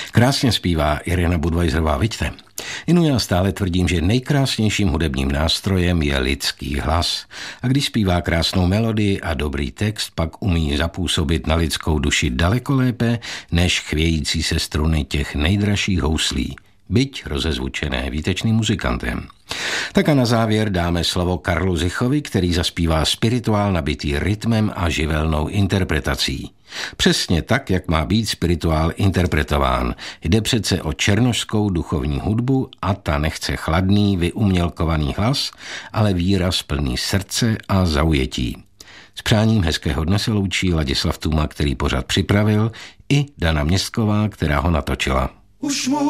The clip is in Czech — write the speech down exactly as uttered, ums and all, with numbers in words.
Krásně zpívá Irena Budweiserová, vidíte? Inu já stále tvrdím, že nejkrásnějším hudebním nástrojem je lidský hlas. A když zpívá krásnou melodii a dobrý text, pak umí zapůsobit na lidskou duši daleko lépe, než chvějící se struny těch nejdražších houslí, byť rozezvučené výtečným muzikantem. Tak a na závěr dáme slovo Karlu Zichovi, který zaspívá spirituál nabitý rytmem a živelnou interpretací. Přesně tak, jak má být spirituál interpretován. Jde přece o černošskou duchovní hudbu a ta nechce chladný, vyumělkovaný hlas, ale výraz plný srdce a zaujetí. S přáním hezkého dne se loučí Ladislav Tuma, který pořad připravil, i Dana Městková, která ho natočila. Už